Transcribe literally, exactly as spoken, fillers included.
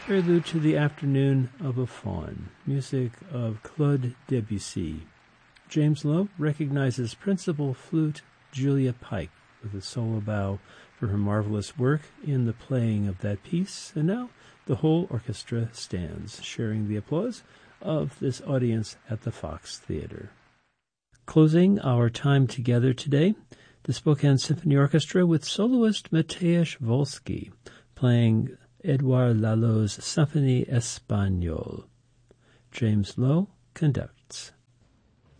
Prelude to the Afternoon of a Faun, music of Claude Debussy. James Lowe recognizes principal flute Julia Pike with a solo bow for her marvelous work in the playing of that piece, and now the whole orchestra stands, sharing the applause of this audience at the Fox Theatre. Closing our time together today, the Spokane Symphony Orchestra with soloist Mateusz Wolski playing Edouard Lalot's Symphonie Espagnole. James Lowe conducts.